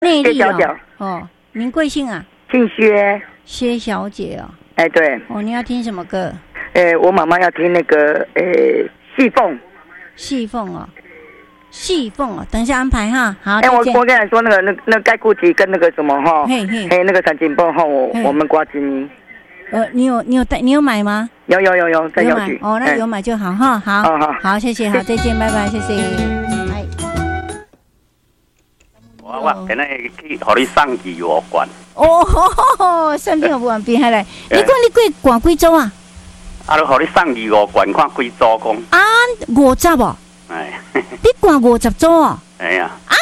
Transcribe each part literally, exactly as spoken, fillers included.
内力小姐哦。哦，您贵姓啊？ 姓薛。 薛小姐哦。 哎，对。 哦，你要听什么歌？ 哎，我妈妈要听那个哎细凤。 细凤哦。细凤哦，等一下安排哈。好， 哎，我我跟你说那个那那盖固体跟那个什么哈， 嘿嘿， 哎那个产金包哈，我我们挂金。 呃，你有你有带你有买吗？ 有有有有在邮局。 哦，那有买就好哈。好， 好好好，谢谢，好，再见，拜拜，谢谢。哎。 我我今日去，互你送鱼五罐。 哦，送去五罐边海来。你讲你过逛几组啊？ 啊，就互你送鱼五罐，看几组讲。 啊，五十哦。哎。你逛五十组哦？ 哎呀。 啊！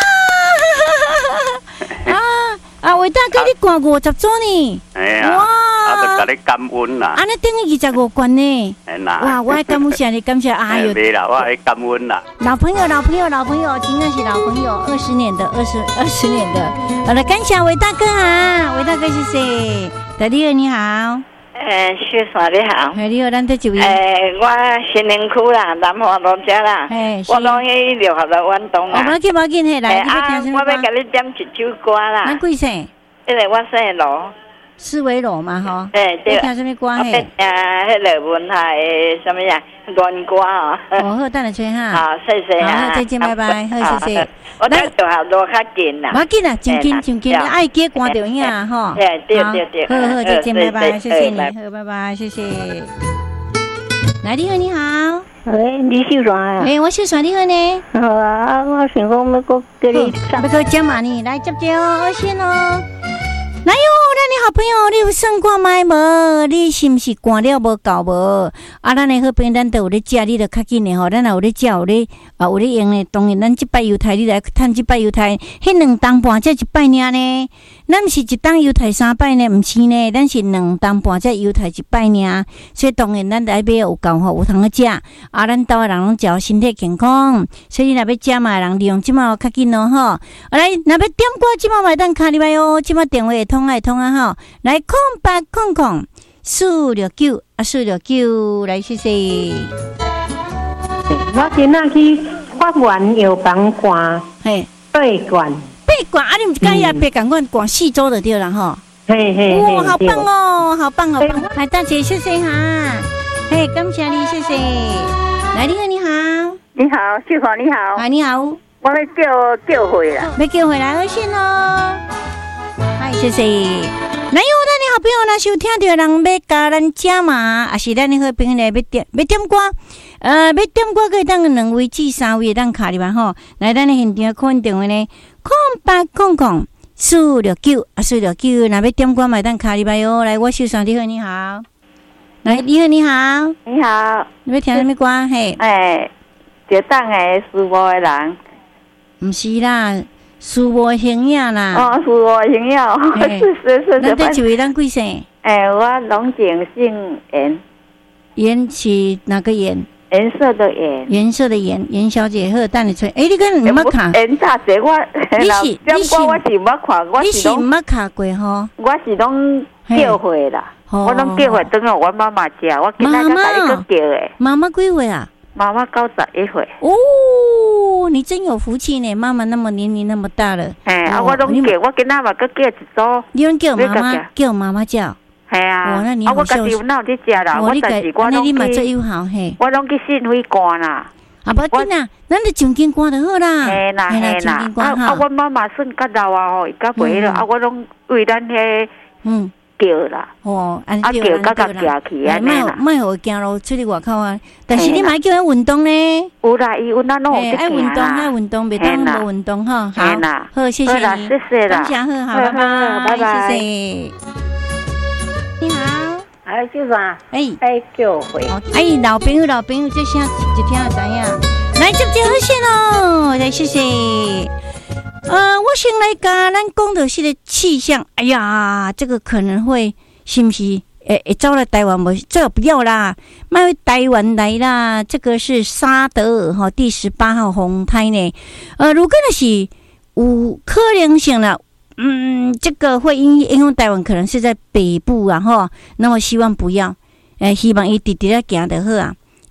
啊啊！伟大哥，你逛五十组呢？ 哎呀。哇！啊，就甲你感恩啦。 啊，你等于二十五罐呢？ 哎呐。 哇！我爱感谢你，感谢哎呦。 没啦，我爱感恩啦。 老朋友，老朋友，老朋友，真的是老朋友，二十年的，二十二十年的。好了，感谢伟大哥啊，伟大哥谢谢。大弟你好。 诶，薛嫂你好。 哎，你好，咱在这位。 诶，我新宁区啦，南华路遮啦。诶，我拢去六合路运动啊。 我紧无紧，嘿，来，你要听什么歌？我要甲你点一首歌啦。 咱几岁？ 因为我姓罗。 思维罗嘛，吼。 诶，对。 听什么歌嘿？ 诶，迄个文海诶，什么呀？乱歌哦。 哦，好，等下吹哈。 好，谢谢啊。好，再见，拜拜，好，谢谢。 我咱六合路较近啦。 我紧啦，真紧，真紧，爱记关着影吼。 对对对对。 好好，再见，拜拜，谢谢你，好，拜拜，谢谢。来，你好，你好。 喂，你秀爽啊？ 哎，我秀爽，你好呢？ 好啊，我想讲要搁给你上。 要搁接嘛呢？来接接哦，我先哦。来哟，咱的好朋友，你有算看卖无？你是毋是赶了无够无？啊，咱的好朋友，咱都有咧食，你就较紧的吼。咱也有咧食，有咧啊，有咧用的。当然，咱即摆犹太，你来趁即摆犹太，迄两当半才一摆尔呢。咱毋是一当犹太三摆呢，毋是呢，咱是两当半才犹太一摆尔。所以当然，咱来买有够吼，有通去食。啊，咱兜的人拢食身体健康，所以若要食嘛，人利用即摆较紧咯吼。啊，来，若要点歌，即摆买单卡入来哦，即摆电话会通爱通啊吼。来，空八空空四六九啊，四六九，来谢谢。 我今仔去法院药房看， 嘿， 八罐。 八罐啊！你们刚也别赶快逛四周的对了哈。 嘿嘿， 哇，好棒哦，好棒好棒！来，大姐谢谢哈，嘿，感谢你，谢谢。来，你好，你好， 你好，秀华你好， 啊，你好， 我要叫叫回啦， 要叫回来我先咯。嗨，谢谢。来哟，咱的好朋友若是有听到人要教咱食嘛，也是咱的好朋友来要点要点歌，呃，要点歌可以当两位至三位当卡里吧吼。来，咱的现场看电话呢，空八空空四六九啊，四六九，若要点歌嘛当卡里吧哟。来，我秀爽你好，你好。来，你好，你好， 你好， 你要听什么歌？嘿， 哎，一档的思无的人， 毋是啦。苏无形影啦， 哦，苏无形影，是是是。 咱这一位咱几岁？ 哎，我龙井姓严， 严是哪个严？ 颜色的颜， 颜色的颜，严小姐好，等你吹。哎，你跟你捌卡？ 颜大姐，我你是你是我是捌看，我是拢捌卡过吼？ 我是拢叫回啦，我拢叫回，等下我妈妈食，我今仔个甲你去叫诶。 妈妈几岁啊？ 妈妈九十一岁。 哦，你真有福气呢！妈妈那么年龄那么大了。 哎，啊，我拢叫，我今仔嘛搁叫一组。 你拢叫妈妈，叫妈妈叫。 系啊。 哦，那你啊，我家己有哪有咧食啦？我但是我拢去，我拢去信辉干啦。 啊，无紧啦，咱就上京干就好啦。 嘿啦嘿啦。啊啊，我妈妈算较老啊吼，伊较袂了，啊，我拢为咱迄嗯。叫啦， 哦， 啊叫甲甲行去安尼啦， 莫互行路出去外口啊！但是你莫叫伊运动呢？ 有啦，伊有那拢有爱运动，爱运动，别当无运动哈。好，好，谢谢你， 谢谢啦， 感谢好，好，拜拜， 拜拜， 谢谢。你好， 哎，秀爽， 哎， 哎，叫回， 哎，老朋友，老朋友，这声一听就知影。来，接接好线喽，来，谢谢。呃，我先来甲咱讲到这个气象，哎呀，这个可能会是不是诶会走来台湾无？这个不要啦，卖台湾来啦。这个是沙德尔哈第十八号风台呢。呃，如果那是有可能性啦，嗯，这个会影影响台湾，可能是在北部啊哈。那我希望不要，诶、呃，希望伊直直咧行就好啊。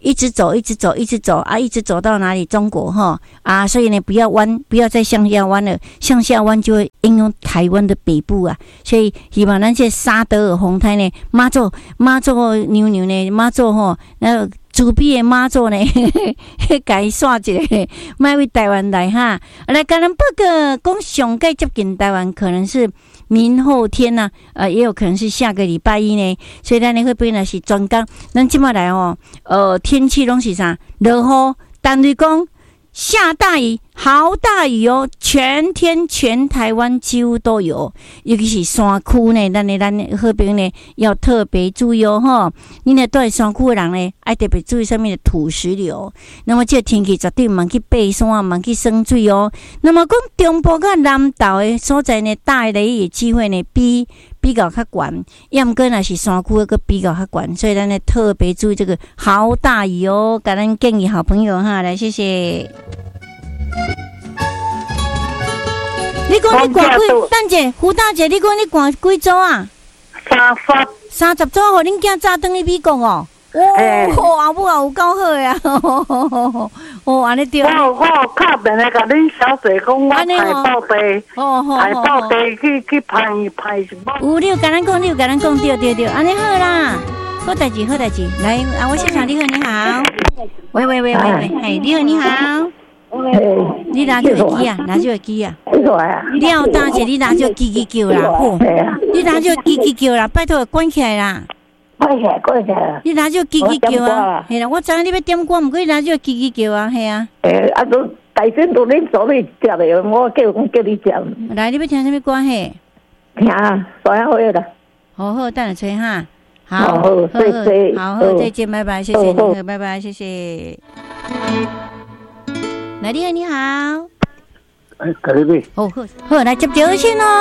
一直走，一直走，一直走啊，一直走到哪里？中国哈啊，所以呢，不要弯，不要再向下弯了，向下弯就会应用台湾的北部啊。所以希望咱这沙德尔风台呢，妈祖妈祖娘娘呢，妈祖吼，那主笔的妈祖呢，甲伊刷一个，卖为台湾来哈。来，甲咱报告讲上届接近台湾，可能是明后天呐、啊，呃，也有可能是下个礼拜一呢。所以咱呢，会不会呢是专讲？咱今麦来哦，呃，天气拢是啥？落雨，单位讲下大雨，好大雨哦！全天全台湾几乎都有，尤其是山区呢，咱呢咱好朋友呢要特别注意哦吼！你呢住山区的人呢，爱特别注意上面的土石流。那么这个天气绝对唔去爬山，唔去生水哦。那么讲中部甲南投的所在呢，大雷的机会呢比比较较悬，要么过若是山区个比较较悬，所以咱呢特别注意这个好大雨哦。甲咱建议好朋友哈，来谢谢。你讲你赶几？等者，胡大姐，你讲你赶几组啊？ 三十。 三十组，互恁囝早转去美国哦。哦，阿母也有够好呀！哦，安尼对。 我我敲电话甲恁小姐讲，我排报地，排报地去去排排什么？ 有，你有甲咱讲，你有甲咱讲，对对对，安尼好啦。好代志，好代志。来，啊，我现场你好，你好。喂喂喂喂喂，嘿，你好，你好。你拿手机啊，拿手机啊！你好大姐，你拿手机机叫啦，吼！你拿手机机叫啦，拜托关起来啦！ 关起来，关起来！ 你拿手机机叫啊！系啦，我知影你要点歌，毋过你拿手机机叫啊，系啊！ 诶，啊都大声都恁做你食的，我叫我叫你食。 来，你要听什么歌嘿？ 听啊，所有好啦。 好好，等下吹哈。好， 好，好，谢谢， 好好，再见，拜拜，谢谢你，拜拜，谢谢。来，你好，你好。 哎，隔壁。 哦，好，好，来接电话先哦。